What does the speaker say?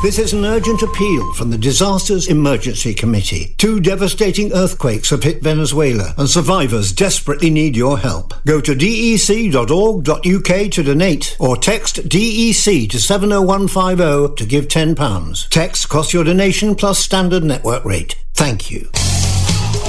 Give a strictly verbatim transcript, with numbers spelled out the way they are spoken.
This is an urgent appeal from the Disasters Emergency Committee. Two devastating earthquakes have hit Venezuela, and survivors desperately need your help. Go to d e c dot org dot u k to donate, or text D E C to seven oh one five oh to give ten pounds. Text costs your donation plus standard network rate. Thank you.